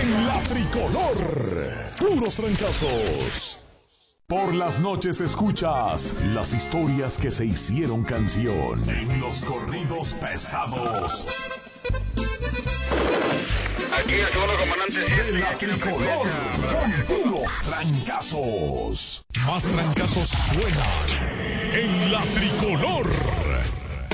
En la tricolor, puros trancazos. Por las noches escuchas las historias que se hicieron canción en los corridos pesados. Aquí el segundo comandante. De la tricolor, con puros trancazos. Más trancazos suenan en la tricolor.